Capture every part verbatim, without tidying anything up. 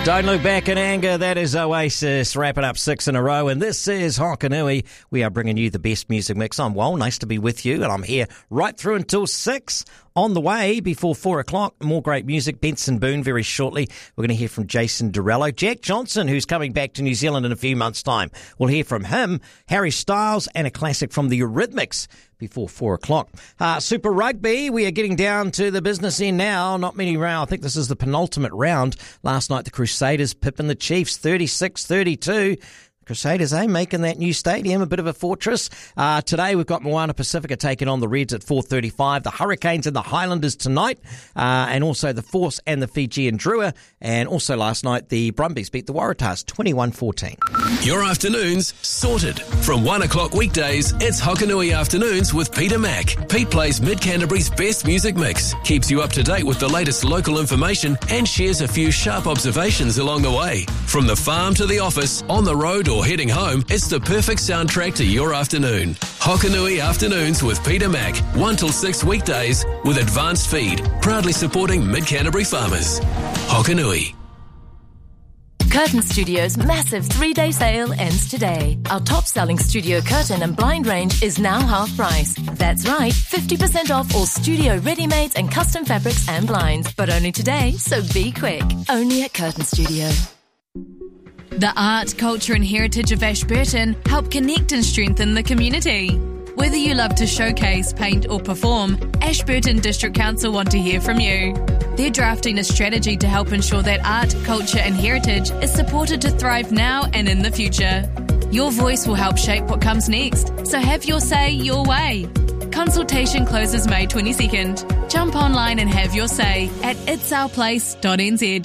Don't look back in anger. That is Oasis wrapping up six in a row. And this is Hokanui. We are bringing you the best music mix. I'm Wal. Nice to be with you. And I'm here right through until six. On the way before four o'clock, more great music. Benson Boone very shortly. We're going to hear from Jason Derulo. Jack Johnson, who's coming back to New Zealand in a few months' time. We'll hear from him. Harry Styles and a classic from the Eurythmics before four o'clock. Uh, Super Rugby, we are getting down to the business end now. Not many round. I think this is the penultimate round. Last night, the Crusaders pipping the Chiefs thirty-six thirty-two. Crusaders, eh, making that new stadium a bit of a fortress. Uh, today we've got Moana Pacifica taking on the Reds at four thirty-five. The Hurricanes and the Highlanders tonight, uh, and also the Force and the Fijian Drua. And also last night the Brumbies beat the Waratahs twenty-one fourteen. Your afternoons sorted. From one o'clock weekdays, it's Hokanui Afternoons with Peter Mack. Pete plays Mid-Canterbury's best music mix, keeps you up to date with the latest local information, and shares a few sharp observations along the way. From the farm to the office, on the road or heading home, it's the perfect soundtrack to your afternoon. Hokanui Afternoons with Peter Mack, one till six weekdays with advanced feed, proudly supporting Mid-Canterbury farmers. Hokanui. Curtain Studio's massive three-day sale ends today. Our top-selling studio curtain and blind range is now half price. That's right, fifty percent off all studio ready-mades and custom fabrics and blinds. But only today, so be quick. Only at Curtain Studio. The art, culture and heritage of Ashburton help connect and strengthen the community. Whether you love to showcase, paint or perform, Ashburton District Council want to hear from you. They're drafting a strategy to help ensure that art, culture and heritage is supported to thrive now and in the future. Your voice will help shape what comes next, so have your say your way. Consultation closes May twenty-second. Jump online and have your say at its our place dot n z.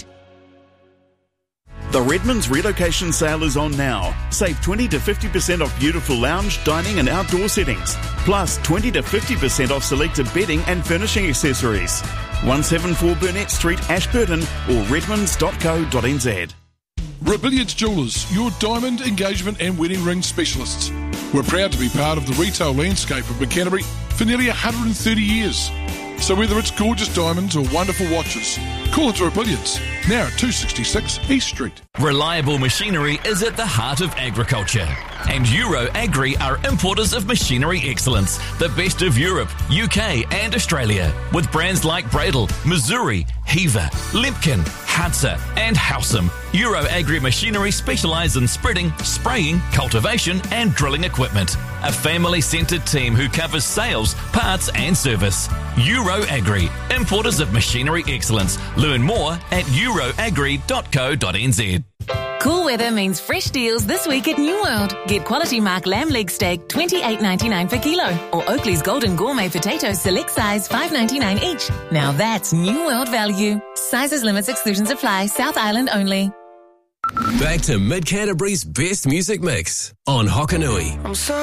The Redmond's relocation sale is on now. Save twenty to fifty percent off beautiful lounge, dining and outdoor settings. Plus twenty to fifty percent off selected bedding and furnishing accessories. one seventy-four Burnett Street, Ashburton or redmonds dot co dot n z. Rebellions Jewellers, your diamond, engagement and wedding ring specialists. We're proud to be part of the retail landscape of Mid-Canterbury for nearly one hundred thirty years. So whether it's gorgeous diamonds or wonderful watches, call it Rebellions, now at two sixty-six East Street. Reliable machinery is at the heart of agriculture. And Euro Agri are importers of machinery excellence, the best of Europe, U K and Australia, with brands like Bradle, Missouri, Heaver, Limpkin, Hadza and Howsam. Euro Agri Machinery specialise in spreading, spraying, cultivation and drilling equipment. A family-centred team who covers sales, parts and service. Euro Agri, importers of machinery excellence. Learn more at euro agri dot co dot n z. Cool weather means fresh deals this week at New World. Get quality mark lamb leg steak twenty-eight ninety-nine per kilo, or Oakley's Golden Gourmet potatoes select size five ninety-nine each. Now that's New World value. Sizes, limits, exclusions apply. South Island only. Back to Mid-Canterbury's best music mix on Hokanui.